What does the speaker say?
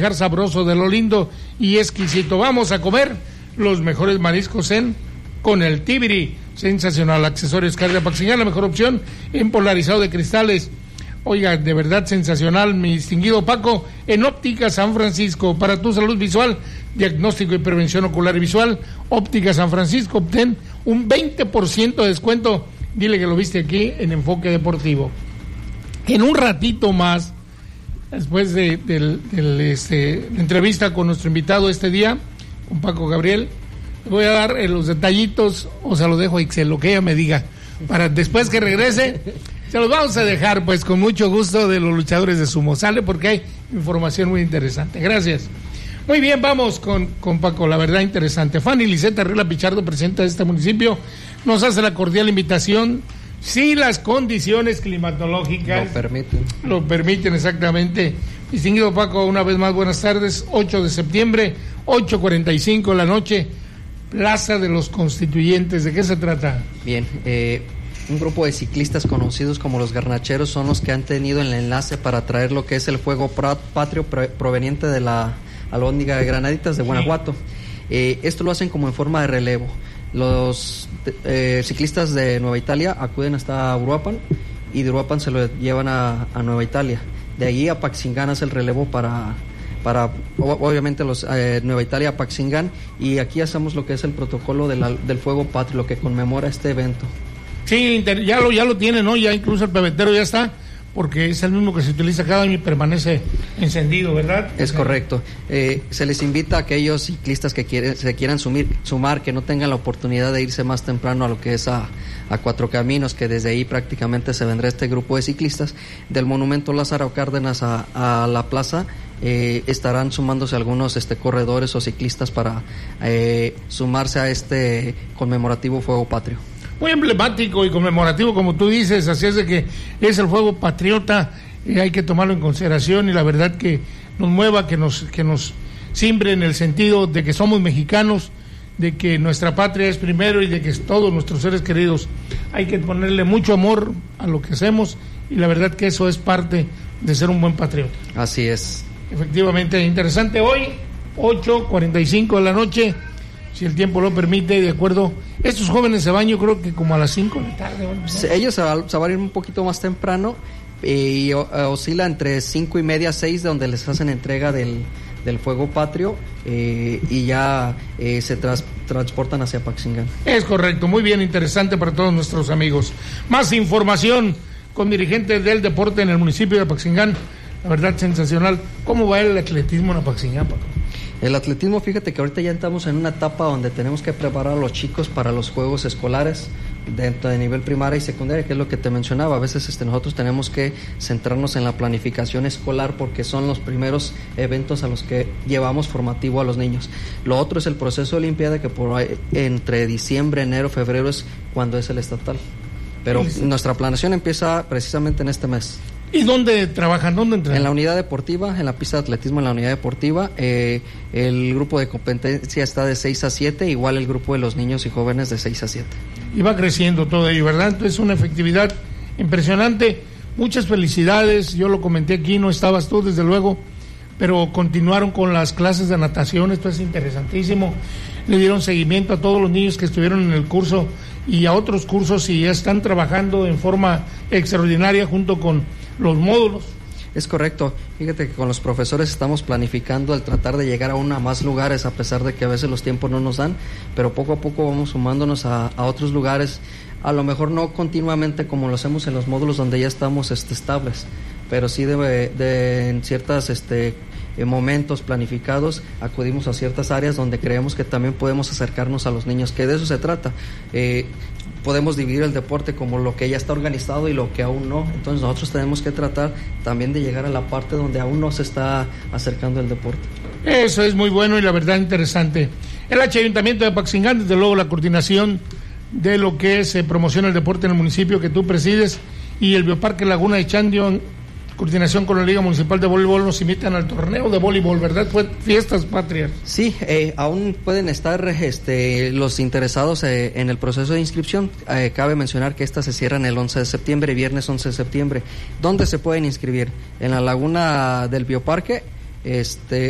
disfrutar sabroso de lo lindo y exquisito. Vamos a comer los mejores mariscos con el Tibiri. Sensacional. Accesorios Carga Apaxingán, la mejor opción en polarizado de cristales. Oiga, de verdad sensacional, mi distinguido Paco, en Óptica San Francisco, para tu salud visual, diagnóstico y prevención ocular y visual. Óptica San Francisco, obtén un 20% de descuento. Dile que lo viste aquí en Enfoque Deportivo. En un ratito más, después de la entrevista con nuestro invitado este día, con Paco Gabriel, voy a dar los detallitos, o se los dejo a Ixel, lo que ella me diga, para después que regrese, se los vamos a dejar pues con mucho gusto de los luchadores de sumo. Sale porque hay información muy interesante. Gracias. Muy bien, vamos con Paco, la verdad interesante. Fanny Liseta Arriola Pichardo, presidenta de este municipio, nos hace la cordial invitación, si las condiciones climatológicas lo permiten exactamente. Distinguido Paco, una vez más, buenas tardes. 8 de septiembre, 8:45 de la noche, Plaza de los Constituyentes. ¿De qué se trata? Bien, un grupo de ciclistas conocidos como los garnacheros son los que han tenido el enlace para traer lo que es el fuego patrio proveniente de la Alhóndiga de Granaditas de Guanajuato. Esto lo hacen como en forma de relevo. Los ciclistas de Nueva Italia acuden hasta Uruapan y de Uruapan se lo llevan a Nueva Italia. De allí a Apaxingán hace el relevo para obviamente los Nueva Italia, Apaxingán, y aquí hacemos lo que es el protocolo del fuego patrio, lo que conmemora este evento. Sí, ya lo tiene, ¿no? Ya incluso el pebetero ya está, porque es el mismo que se utiliza cada año y permanece encendido, ¿verdad? Es correcto. Se les invita a aquellos ciclistas que se quieran sumar, que no tengan la oportunidad de irse más temprano a lo que es a Cuatro Caminos, que desde ahí prácticamente se vendrá este grupo de ciclistas. Del Monumento Lázaro Cárdenas a la plaza estarán sumándose algunos corredores o ciclistas para sumarse a este conmemorativo fuego patrio. Muy emblemático y conmemorativo, como tú dices, así es de que es el fuego patriota, hay que tomarlo en consideración, y la verdad que nos mueva, que nos simbre en el sentido de que somos mexicanos, de que nuestra patria es primero y de que todos nuestros seres queridos hay que ponerle mucho amor a lo que hacemos, y la verdad que eso es parte de ser un buen patriota. Así es. Efectivamente, interesante hoy, 8:45 de la noche, si el tiempo lo permite, de acuerdo. Estos jóvenes se van, yo creo que como a las 5 de la tarde. ¿No? Ellos se van a ir un poquito más temprano y oscila entre 5:30 a 6, donde les hacen entrega del fuego patrio y ya se transportan hacia Apaxingán. Es correcto, muy bien, interesante para todos nuestros amigos. Más información con dirigentes del deporte en el municipio de Apaxingán. La verdad, sensacional. ¿Cómo va el atletismo en Apaxingán, Paco? El atletismo, fíjate que ahorita ya estamos en una etapa donde tenemos que preparar a los chicos para los juegos escolares dentro de nivel primaria y secundaria, que es lo que te mencionaba. A veces nosotros tenemos que centrarnos en la planificación escolar porque son los primeros eventos a los que llevamos formativo a los niños. Lo otro es el proceso de olimpiada, que entre diciembre, enero, febrero es cuando es el estatal. Pero nuestra planeación empieza precisamente en este mes. ¿Y dónde trabajan? ¿Dónde entrenan? En la unidad deportiva, en la pista de atletismo, en la unidad deportiva. El grupo de competencia está de 6 a 7, igual el grupo de los niños y jóvenes de 6 a 7. Y va creciendo todo ello, ¿verdad? Entonces, una efectividad impresionante. Muchas felicidades. Yo lo comenté aquí, no estabas tú, desde luego, pero continuaron con las clases de natación. Esto es interesantísimo. Le dieron seguimiento a todos los niños que estuvieron en el curso y a otros cursos, y ya están trabajando en forma extraordinaria junto con los módulos. Es correcto. Fíjate que con los profesores estamos planificando el tratar de llegar aún a más lugares, a pesar de que a veces los tiempos no nos dan, pero poco a poco vamos sumándonos a otros lugares, a lo mejor no continuamente como lo hacemos en los módulos donde ya estamos estables, pero sí en ciertas momentos planificados acudimos a ciertas áreas donde creemos que también podemos acercarnos a los niños, que de eso se trata. Podemos dividir el deporte como lo que ya está organizado y lo que aún no. Entonces nosotros tenemos que tratar también de llegar a la parte donde aún no se está acercando el deporte. Eso es muy bueno y la verdad interesante. El Ayuntamiento de Apaxingán, desde luego la coordinación de lo que se promociona el deporte en el municipio que tú presides, y el Bioparque Laguna de Chandio, coordinación con la Liga Municipal de Voleibol, nos invitan al torneo de voleibol, ¿verdad? Fue Fiestas Patrias. Sí, aún pueden estar los interesados en el proceso de inscripción. Cabe mencionar que estas se cierran el 11 de septiembre, viernes 11 de septiembre. ¿Dónde se pueden inscribir? En la Laguna del Bioparque,